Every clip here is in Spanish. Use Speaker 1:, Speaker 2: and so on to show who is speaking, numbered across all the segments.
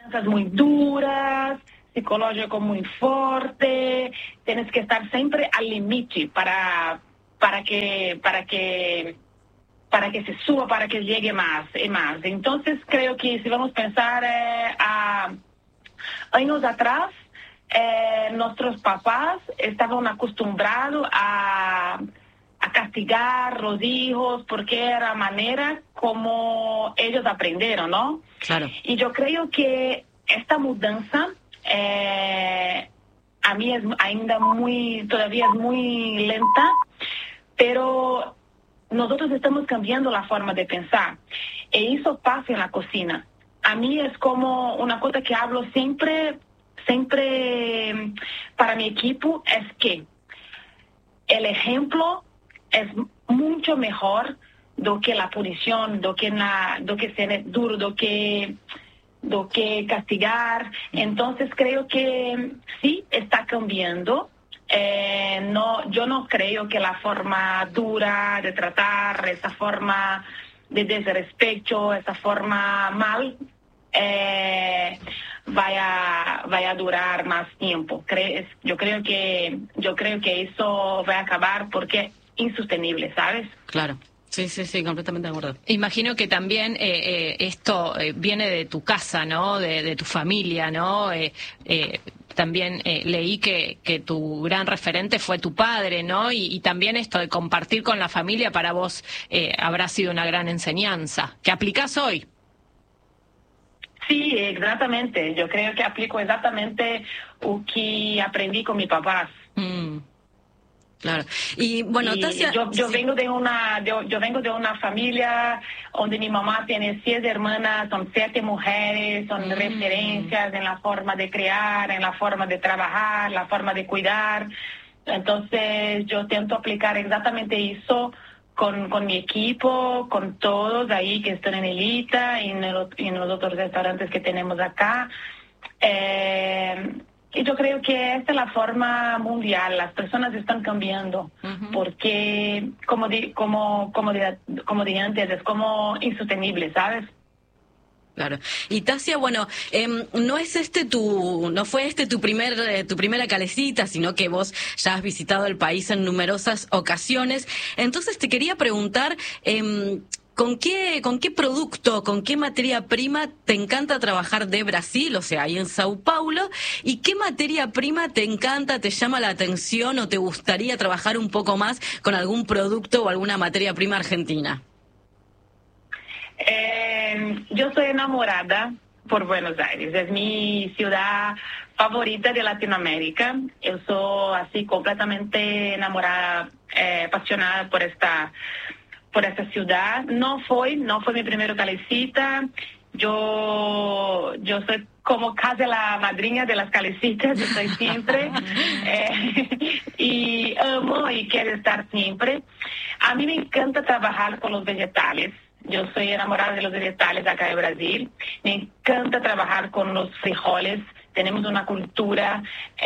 Speaker 1: finanzas muy duras, psicológico muy fuerte, tienes que estar siempre al límite para que se suba, para que llegue más y más. Entonces creo que si vamos a pensar a años atrás, nuestros papás estaban acostumbrados a castigar a los hijos porque era la manera como ellos aprendieron, ¿no?
Speaker 2: Claro.
Speaker 1: Y yo creo que esta mudanza a mí es ainda todavía es muy lenta, pero nosotros estamos cambiando la forma de pensar. Y eso pasa en la cocina. A mí es como una cosa que hablo siempre para mi equipo, es que el ejemplo es mucho mejor do que la punición, do que ser duro, do que castigar. Entonces creo que sí está cambiando. Yo no creo que la forma dura de tratar, esa forma de desrespeto, esa forma mal, vaya a durar más tiempo. Yo creo que eso va a acabar porque es insostenible, ¿sabes?
Speaker 2: Claro. Sí, completamente de acuerdo.
Speaker 3: Imagino que también esto viene de tu casa, ¿no? De tu familia, ¿no? También leí que tu gran referente fue tu padre, ¿no? Y también esto de compartir con la familia para vos habrá sido una gran enseñanza. ¿Qué aplicás hoy?
Speaker 1: Sí, exactamente. Yo creo que aplico exactamente lo que aprendí con mi papá.
Speaker 2: Claro. Y bueno, Tasia,
Speaker 1: yo vengo de una familia donde mi mamá tiene 6 hermanas, son 7 mujeres, son referencias en la forma de crear, en la forma de trabajar, la forma de cuidar. Entonces yo intento aplicar exactamente eso con mi equipo, con todos ahí que están en Elita y en los otros restaurantes que tenemos acá. Y yo creo que esta es la forma mundial. Las personas están cambiando porque, como dije antes, es como insostenible, ¿sabes?
Speaker 2: Claro. Y Tasia, bueno, no fue tu primera calecita, sino que vos ya has visitado el país en numerosas ocasiones. Entonces te quería preguntar, ¿con qué producto, con qué materia prima te encanta trabajar de Brasil, o sea, ahí en Sao Paulo? ¿Y qué materia prima te encanta, te llama la atención o te gustaría trabajar un poco más con algún producto o alguna materia prima argentina?
Speaker 1: Yo soy enamorada por Buenos Aires. Es mi ciudad favorita de Latinoamérica. Yo soy así completamente enamorada, apasionada por esta ciudad. No fue mi primera calecita. Yo soy como casi la madrina de las calecitas, yo estoy siempre y amo y quiero estar siempre. A mí me encanta trabajar con los vegetales. Yo soy enamorada de los vegetales acá en Brasil. Me encanta trabajar con los frijoles. Tenemos una cultura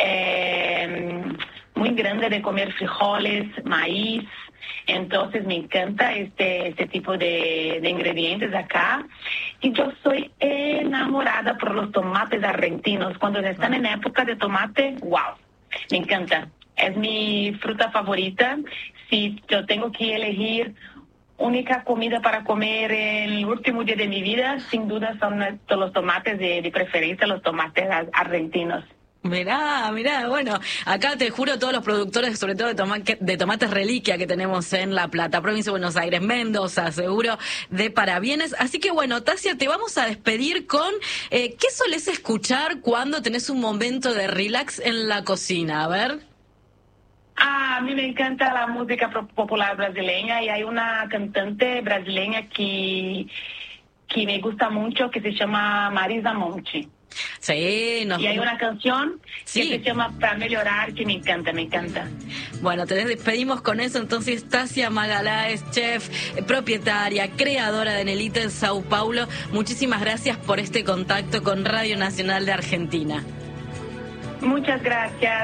Speaker 1: muy grande de comer frijoles, maíz. Entonces me encanta este tipo de ingredientes acá. Y yo soy enamorada por los tomates argentinos. Cuando están en época de tomate, wow, me encanta. Es mi fruta favorita. Si yo tengo que elegir única comida para comer el último día de mi vida, sin duda son los tomates, de preferencia los tomates argentinos.
Speaker 2: Mirá, bueno, acá te juro todos los productores, sobre todo de tomates reliquia que tenemos en La Plata, provincia de Buenos Aires, Mendoza, seguro de parabienes. Así que bueno, Tasia, te vamos a despedir con ¿qué solés escuchar cuando tenés un momento de relax en la cocina? A ver.
Speaker 1: A mí me encanta la música popular brasileña y hay una cantante brasileña que me gusta mucho que se llama Marisa Monte.
Speaker 2: Sí,
Speaker 1: y hay una canción que se llama Para Melhorar, que me encanta.
Speaker 2: Bueno, te despedimos con eso. Entonces, Tasia Magalhães, chef, propietaria, creadora de Nelita en Sao Paulo, muchísimas gracias por este contacto con Radio Nacional de Argentina.
Speaker 1: Muchas gracias.